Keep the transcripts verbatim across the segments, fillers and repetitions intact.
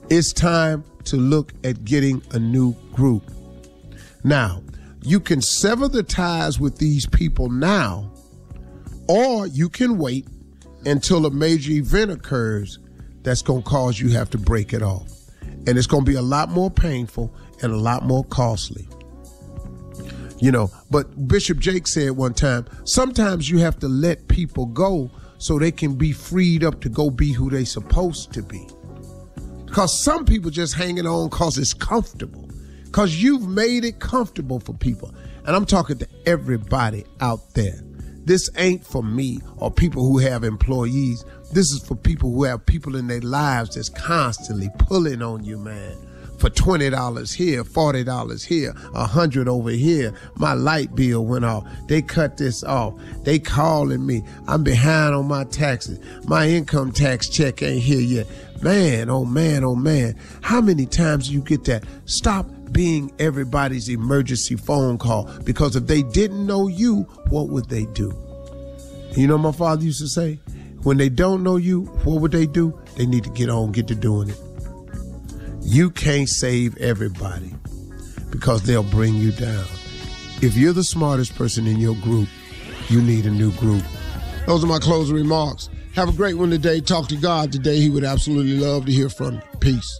It's time to look at getting a new group. Now, you can sever the ties with these people now, or you can wait until a major event occurs that's going to cause you have to break it off. And it's going to be a lot more painful and a lot more costly. You know, but Bishop Jake said one time, sometimes you have to let people go so they can be freed up to go be who they supposed to be. Because some people just hanging on because it's comfortable. Because you've made it comfortable for people. And I'm talking to everybody out there. This ain't for me or people who have employees. This is for people who have people in their lives that's constantly pulling on you, man. For twenty dollars here, forty dollars here, one hundred dollars over here. My light bill went off. They cut this off. They calling me. I'm behind on my taxes. My income tax check ain't here yet. Man, oh man, oh man. How many times do you get that? Stop being everybody's emergency phone call, because if they didn't know you, what would they do? You know my father used to say, when they don't know you, what would they do? They need to get on, get to doing it. You can't save everybody because they'll bring you down. If you're the smartest person in your group, you need a new group. Those are my closing remarks. Have a great one today. Talk to God today. He would absolutely love to hear from you. Peace.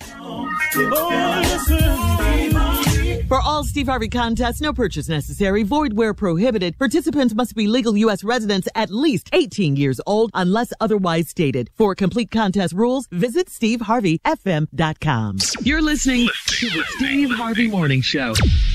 For all Steve Harvey contests, no purchase necessary, void where prohibited. Participants must be legal U S residents at least eighteen years old unless otherwise stated. For complete contest rules, visit steve harvey f m dot com. You're listening to the Steve Harvey Morning Show.